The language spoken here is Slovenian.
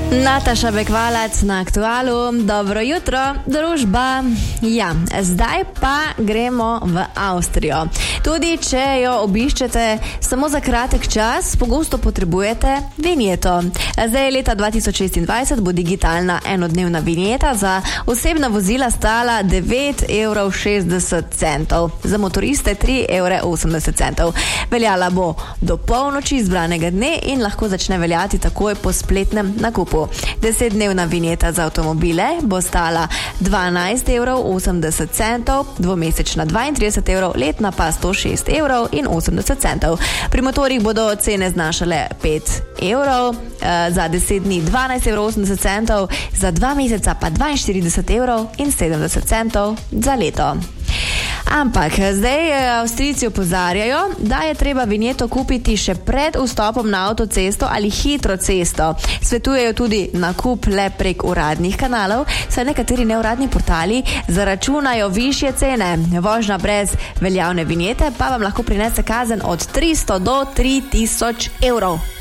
Nataša Bekvalac na Aktualu. Dobro jutro, družba. Ja, zdaj pa gremo v Avstrijo. Tudi če jo obiščete samo za kratek čas, pogosto potrebujete vinjeto. Zdaj leta 2026 bo digitalna enodnevna vinjeta za osebna vozila stala 9,60 €, za motoriste 3,80 €. Veljala bo do polnoči izbranega dne in lahko začne veljati takoj po spletnem nakupu. 10-dnevna vinjeta za avtomobile bo stala 12,80 €, dvomesečna 32 €, letna pa 106,80 €. Pri motorjih bodo cene znašale 5 €, za 10 dni 12,80 €, za 2 meseca pa 42,70 € za leto. Ampak zdaj Avstrijci opozarjajo, da je treba vinjeto kupiti še pred vstopom na avtocesto ali hitro cesto. Svetujejo tudi nakup le prek uradnih kanalov, saj nekateri neuradni portali zaračunajo višje cene. Vožnja brez veljavne vinjete pa vam lahko prinese kazen od 300 do 3000 €.